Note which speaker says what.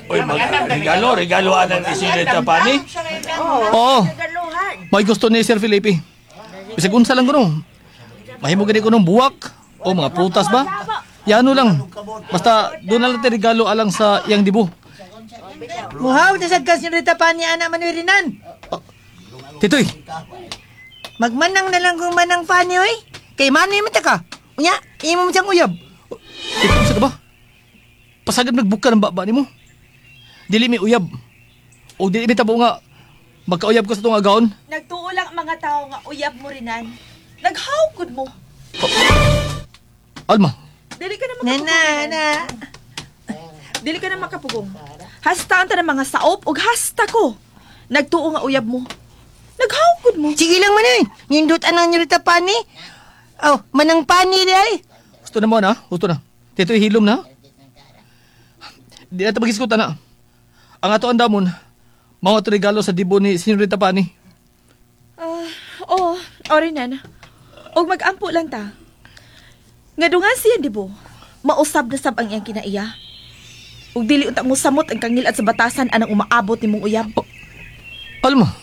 Speaker 1: Uy, regalo anan ni Senyorita Pani. Oo. May gusto ni Sir Felipe. Bisag unsa lang kuno. Mahimo gani ko ng buwak o mga prutas ba? Yano lang. Basta doon na lang tayo regalo alang sa iyang dibo.
Speaker 2: Muhaw, nasad ka Senyorita Pani, anak manwirinan.
Speaker 1: Titoy,
Speaker 2: Magmanang na lang kung manang Pani, oy. Kay Manoy man ta ka. Unya, imo mo siyang uyab.
Speaker 1: titoy sa ka ba? Pasagad nagbuka ng baba ni mo. Dili mi uyab. O dili mi tabo nga magkauyab ko sa itong agaon.
Speaker 3: Nagtuo lang ang mga tao nga uyab mo rinan. Naghawgod mo.
Speaker 1: Alma,
Speaker 3: Dili ka na makapugong.
Speaker 2: Na.
Speaker 3: Dili ka na makapugong. Hastaan ta ng mga saop ug hasta ko. Nagtuo nga uyab mo. Naghawgod mo.
Speaker 2: Sige lang man, oy. Nindot anang Senyorita Pani. Oh, manang Pani day.
Speaker 1: gusto na mo na? Gusto na. Titoy, hilom na. Di na ito mag-iskuta na. Ang ato ang damon, mga regalo sa dibo ni Senyorita Pani.
Speaker 3: Oo, orinan. Og mag-ampo lang ta. Nga dungan siya, di bo? Mausab na sab ang iyang kinaiya. Ug dili unta mo samot ang kangil at sa batasan anang umaabot ni mong uyab.
Speaker 1: Alma,